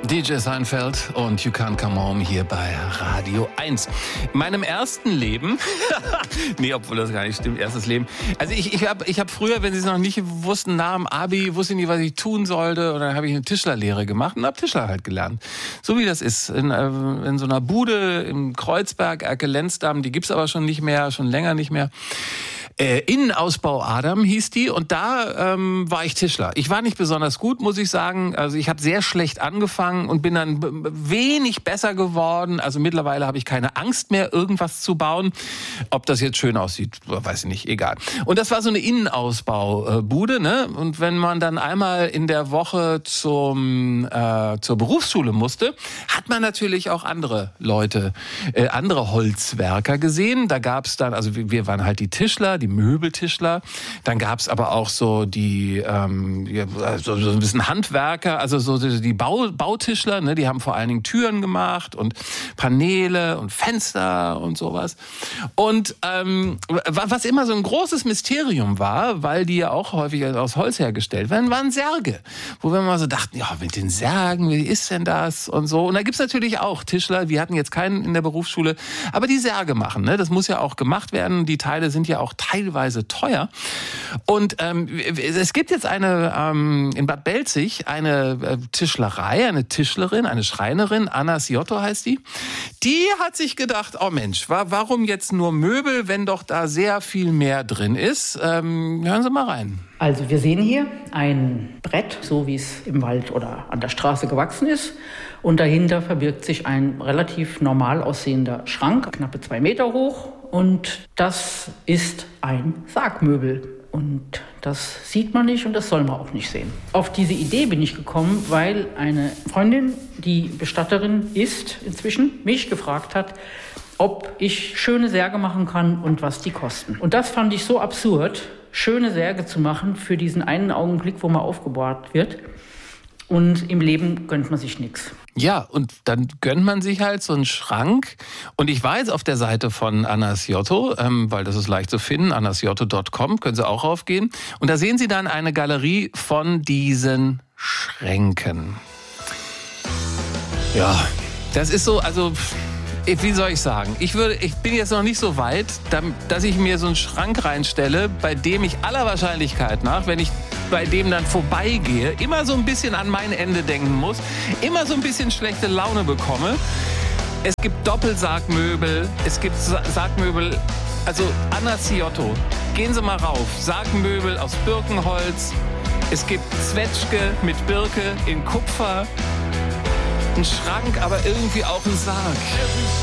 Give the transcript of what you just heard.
DJ Seinfeld und You Can't Come Home hier bei Radio 1. In meinem ersten Leben, nee, obwohl das gar nicht stimmt, erstes Leben. Also ich hab früher, wenn Sie es noch nicht wussten, nach dem Abi, wusste ich nicht, was ich tun sollte. Und dann habe ich eine Tischlerlehre gemacht und habe Tischler halt gelernt. So wie das ist. In so einer Bude im Kreuzberg, Erkelenz-Damm, die gibt's aber schon nicht mehr, schon länger nicht mehr. Innenausbau Adam hieß die und da war ich Tischler. Ich war nicht besonders gut, muss ich sagen. Also ich habe sehr schlecht angefangen und bin dann wenig besser geworden. Also mittlerweile habe ich keine Angst mehr, irgendwas zu bauen. Ob das jetzt schön aussieht, weiß ich nicht, egal. Und das war so eine Innenausbaubude, ne? Und wenn man dann einmal in der Woche zur Berufsschule musste, hat man natürlich auch andere Leute, andere Holzwerker gesehen. Da gab's dann, also wir waren halt die Tischler, die Möbeltischler. Dann gab's aber auch so die so ein bisschen Handwerker, also so die Bautischler, ne, die haben vor allen Dingen Türen gemacht und Paneele und Fenster und sowas. Und was immer so ein großes Mysterium war, weil die ja auch häufig aus Holz hergestellt werden, waren Särge. Wo wir mal so dachten, ja, mit den Särgen, wie ist denn das und so. Und da gibt's natürlich auch Tischler, wir hatten jetzt keinen in der Berufsschule, aber die Särge machen, ne, das muss ja auch gemacht werden. Die Teile sind ja auch teilweise teuer. Und es gibt jetzt in Bad Belzig eine Tischlerei, eine Tischlerin, eine Schreinerin, Anna Sciotto heißt die. Die hat sich gedacht, oh Mensch, warum jetzt nur Möbel, wenn doch da sehr viel mehr drin ist? Hören Sie mal rein. Also wir sehen hier ein Brett, so wie es im Wald oder an der Straße gewachsen ist. Und dahinter verbirgt sich ein relativ normal aussehender Schrank, knappe 2 Meter hoch. Und das ist ein Sargmöbel. Und das sieht man nicht und das soll man auch nicht sehen. Auf diese Idee bin ich gekommen, weil eine Freundin, die Bestatterin ist inzwischen, mich gefragt hat, ob ich schöne Särge machen kann und was die kosten. Und das fand ich so absurd, schöne Särge zu machen für diesen einen Augenblick, wo man aufgebahrt wird. Und im Leben gönnt man sich nichts. Ja, und dann gönnt man sich halt so einen Schrank. Und ich war jetzt auf der Seite von Anna Sciotto, weil das ist leicht zu finden, annasciotto.com, können Sie auch raufgehen. Und da sehen Sie dann eine Galerie von diesen Schränken. Ja, das ist so, also wie soll ich sagen? Ich bin jetzt noch nicht so weit, dass ich mir so einen Schrank reinstelle, bei dem ich aller Wahrscheinlichkeit nach, wenn ich bei dem dann vorbeigehe, immer so ein bisschen an mein Ende denken muss, immer so ein bisschen schlechte Laune bekomme. Es gibt Doppelsargmöbel, es gibt Sargmöbel, also Anna Sciotto, gehen Sie mal rauf, Sargmöbel aus Birkenholz, es gibt Zwetschge mit Birke in Kupfer, ein Schrank, aber irgendwie auch ein Sarg.